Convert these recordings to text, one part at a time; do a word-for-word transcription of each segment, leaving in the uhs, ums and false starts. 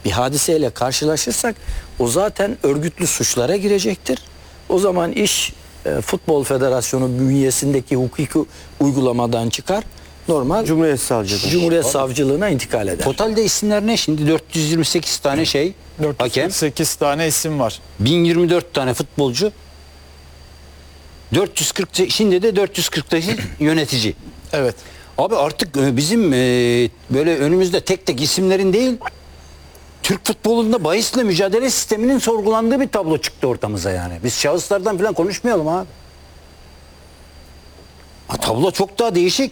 bir hadiseyle karşılaşırsak o zaten örgütlü suçlara girecektir. O zaman iş e, Futbol Federasyonu bünyesindeki hukuki uygulamadan çıkar. Normal Cumhuriyet Savcılığı. Cumhuriyet Savcılığına intikal eder. Totalde isimler ne şimdi? dört yüz yirmi sekiz tane şey dört yüz hakem, kırk sekiz tane isim var. bin yirmi dört tane futbolcu, dört yüz kırk şimdi de dört yüz kırk yönetici. Evet. Abi artık e, bizim e, böyle önümüzde tek tek isimlerin değil, Türk futbolunda bahisle mücadele sisteminin sorgulandığı bir tablo çıktı ortamıza yani. Biz şahıslardan falan konuşmayalım abi. Ha, tablo çok daha değişik.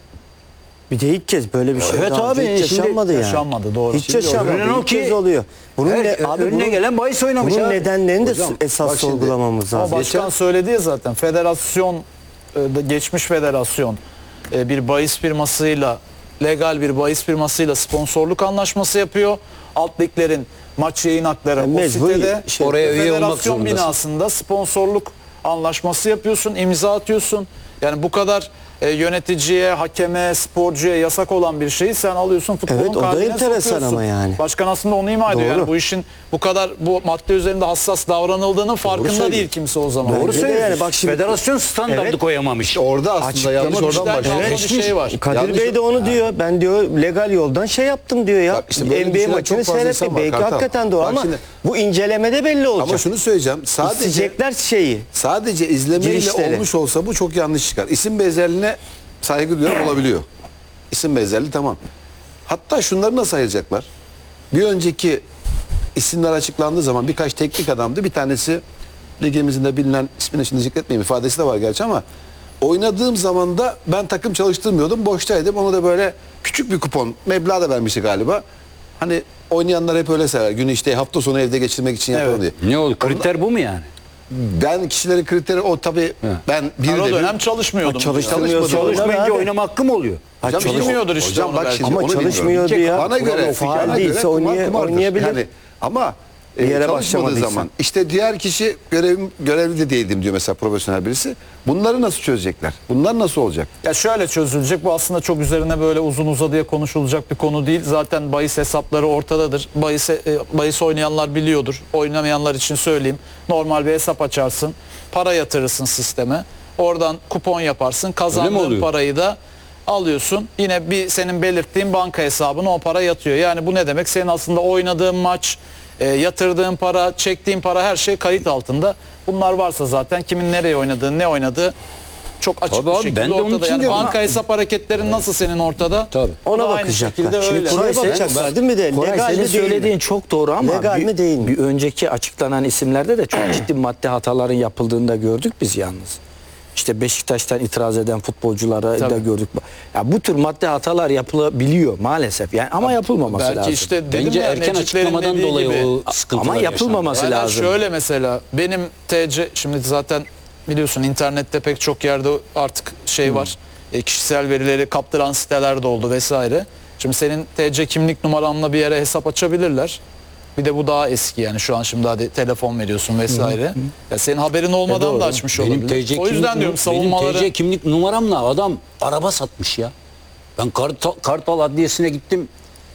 Bir de ilk kez böyle bir şey Evet daha önce abi, hiç şimdi yaşanmadı yani. yaşanmadı, doğru. Hiç Şimdi yaşanmadı. görünen o İlk ki kez oluyor. Bunun Her, ne, abi önüne bunun, gelen bahis oynamış bunun abi. nedenlerini de Hocam, esas bak şimdi, sorgulamamız Ama lazım. başkan söyledi ya zaten, federasyon, e, da geçmiş federasyon e, bir bahis firmasıyla, legal bir bahis firmasıyla sponsorluk anlaşması yapıyor. Alt liglerin maç yayın hakları Yani o mecbur sitede şey- Oraya üye olmak federasyon zorundasın. binasında sponsorluk anlaşması yapıyorsun, imza atıyorsun. Yani bu kadar e, yöneticiye, hakeme, sporcuya yasak olan bir şeyi sen alıyorsun futbolun Evet, o da kalbine enteresan sokuyorsun. ama yani. Başkan aslında onu ima ediyor. Doğru. Yani bu işin bu kadar bu madde üzerinde hassas davranıldığının farkında söylüyor. değil kimse o zaman. Doğru Bence de söylüyorsun. yani bak şimdi- Federasyon standardı Evet. koyamamış. Orada aslında yanlış oradan İşten başlıyor. kalma bir Evet. şey var. Kadir Yanlış- Bey de onu diyor. Ben diyor legal yoldan şey yaptım diyor ya. Bak işte böyle N B A düşünen maçını çok fazla insan seyrettim. var, Belki Kartal. hakikaten doğru Bak ama şimdi- bu incelemede belli olacak. Ama şunu söyleyeceğim. Sadece İsteyecekler şeyi. sadece izlemeyle Girişleri. olmuş olsa bu çok yanlış çıkar. İsim benzerliğine saygı duyuyorum, olabiliyor. İsim benzerliği tamam. Hatta şunları nasıl ayıracaklar? Bir önceki isimler açıklandığı zaman birkaç teknik adamdı. Bir tanesi ligimizin de bilinen, ismini şimdi zikretmeyeyim, ifadesi de var gerçi ama oynadığım zaman da ben takım çalıştırmıyordum. Boştaydım. Onu da böyle küçük bir kupon meblağ da vermişti galiba. Hani oynayanlar hep öyle sever. Günü işte hafta sonu evde geçirmek için yapalım diye. Ne oldu? Kriter bu mu yani? Ben kişilerin kriteri o tabii ben bir Ben o de bir- dönem çalışmıyordum. Çalıştırmıyorsa Çalışmadı. oynar Çalışmayınca abi. oynama hakkı mı oluyor? Ha, Hocam çalış- bilmiyordur işte Hocam onu bak belki. şimdi Ama onu çalışmıyordu bilmiyorum. ya. Bana göre, Faal bana değilse göre kumar oynaya- kumardır. oynayabilir. Yani, ama Bir e, yere çalışmadığı başlamadıysa. zaman işte diğer kişi görevim, görevli de değildim diyor mesela profesyonel birisi. Bunları nasıl çözecekler? Bunlar nasıl olacak? Ya şöyle çözülecek. Bu aslında çok üzerine böyle uzun uzadıya konuşulacak bir konu değil. Zaten bahis hesapları ortadadır. Bahis, e, bahis oynayanlar biliyordur. Oynamayanlar için söyleyeyim. Normal bir hesap açarsın. Para yatırırsın sisteme. Oradan kupon yaparsın. Kazandığın oluyor? parayı da alıyorsun. Yine bir senin belirttiğin banka hesabına o para yatıyor. Yani bu ne demek? Senin aslında oynadığın maç, e, yatırdığın para, çektiğin para, her şey kayıt altında. Bunlar varsa zaten kimin nereye oynadığı, ne oynadığı çok açık Tabii bir abi, şekilde ben de onun ortada. için Yani diyorum. banka hesap hareketlerin nasıl senin ortada? Tabii. Bu da Ona aynı şekilde bakacaklar. Şimdi öyle. şuraya Koray, bakacaklar değil mi de? Koray, Legal senin mi değil söylediğin mi? çok doğru ama Legal bir, mi değil mi? bir önceki açıklanan isimlerde de çok ciddi madde hataların yapıldığını da gördük biz yalnız. İşte Beşiktaş'tan itiraz eden futbolcuları da Tabii. gördük. Ya bu tür madde hatalar yapılabiliyor maalesef. Yani ama yapılmaması Belki lazım. işte dedim Bence ya, erken Neciplerin açıklamadan dediği dolayı gibi. o sıkıntılar ama yapılmaması Yani lazım. şöyle mesela benim T C, şimdi zaten biliyorsun internette pek çok yerde artık şey var. E, kişisel verileri kaptıran siteler de oldu vesaire. Şimdi senin T C kimlik numaranla bir yere hesap açabilirler. Bir de bu daha eski yani, şu an şimdi hadi telefon veriyorsun vesaire. Ya senin haberin olmadan doğru. da açmış Benim olabilir. T C O yüzden kimlik, diyorum savunmaları. benim T C kimlik numaramla adam araba satmış ya. Ben Kartal, Kartal Adliyesi'ne gittim.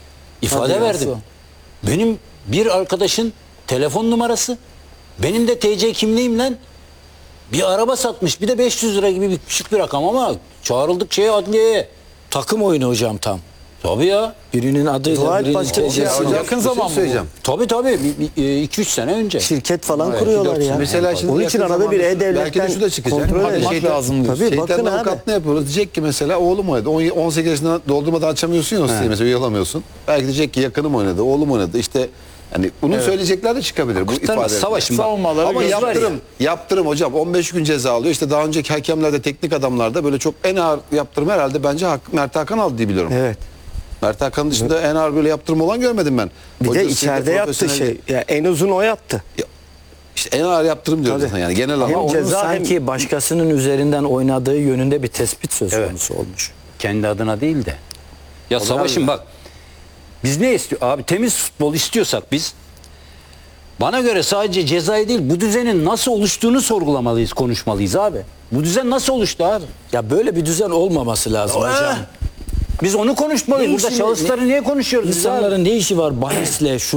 İfade Hadi verdim. nasıl? Benim bir arkadaşın telefon numarası, benim de T C kimliğimle bir araba satmış. Bir de beş yüz lira gibi bir küçük bir rakam ama çağrıldık şeye, adliyeye. Takım oyunu hocam tam. Tabii ya. Birinin adıyla Dua et birinin başka bir şey T C'si. hocam, yakın bir şey zaman mı bu? söyleyeceğim. Tabii tabii. iki üç sene önce. Şirket falan kuruyorlar ya. Mesela şimdi Onun için yakın arada bir zamanda E-Devlet'ten belki de şu da çıkacak. kontrol Hani edin. Bakmak lazım diyorsun. Tabii Şeytanın bakın abi. avukatlığını yapıyoruz. Diyecek ki mesela oğlum oynadı. on- on sekiz yaşında doldurmadan açamıyorsun ya o siteyi, mesela üye olamıyorsun. Belki diyecek ki yakınım oynadı, oğlum oynadı. İşte hani bunu söyleyecekler de çıkabilir bu Kurtarma ifade. savaşın bak. Savunmaları Ama göz var ya. yaptırım, yaptırım hocam on beş gün ceza alıyor. İşte daha önceki hakemlerde, teknik adamlarda böyle çok en ağır yaptırım herhalde bence Hak- Mert Hakan aldı diye biliyorum. Evet. Mert Hakan'ın dışında en ağır böyle yaptırım olan görmedim ben. Bir de Hocası, içeride yattı profesyonel- şey. Ya en uzun o yattı. İşte en ağır yaptırım diyoruz Tabii. zaten yani genel Hem anlamda. Ama onun ceza hem- sanki başkasının üzerinden oynadığı yönünde bir tespit söz konusu olmuş. Kendi adına değil de. Ya Savaş'ın bak. Biz ne istiyor? Abi temiz futbol istiyorsak biz, bana göre sadece cezayı değil, bu düzenin nasıl oluştuğunu sorgulamalıyız, konuşmalıyız abi. Bu düzen nasıl oluştu abi? Ya böyle bir düzen olmaması lazım hocam. Biz onu konuşmalıyız. Ne Burada işin- şahısları niye konuşuyoruz biz abi? İnsanların ne işi var bahisle, şu